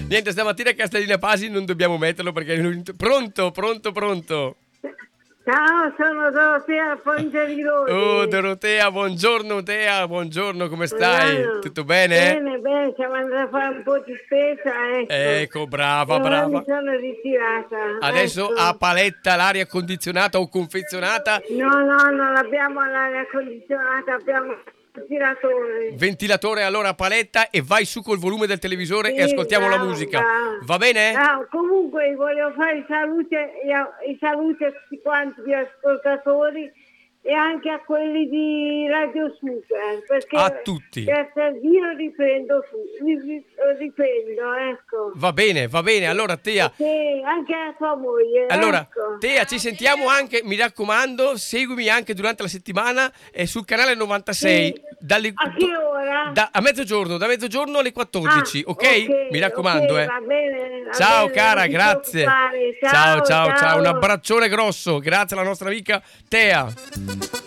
Niente, stamattina Castellina Pasi non dobbiamo metterlo perché pronto. Ciao, sono Dorotea Ponteriloni. Oh Dorotea, buongiorno Tea, buongiorno, come stai? Buongiorno. Tutto bene? Bene, siamo andati a fare un po' di spesa, ecco. Ecco, brava. Ora mi sono ritirata. Adesso ecco. a paletta l'aria condizionata o confezionata? No, non abbiamo l'aria condizionata, abbiamo il ventilatore. Ventilatore allora a paletta e vai su col volume del televisore Sì, e ascoltiamo la bravo, musica. bravo. Va bene? No, comunque voglio fare i saluti a tutti quanti gli ascoltatori e anche a quelli di Radio Super, perché A tutti. per io riprendo, ecco. Va bene. Allora Tea, Sì, anche a tua moglie. allora ecco. Tea, ci sentiamo anche, mi raccomando, seguimi anche durante la settimana sul canale 96. Sì. A che ora? A mezzogiorno, da mezzogiorno alle 14, ok? Mi raccomando, ok, va bene, Ciao bene, cara, non ti grazie. preoccupare. Ciao, Ciao. un abbraccione grosso. Grazie alla nostra amica Tea.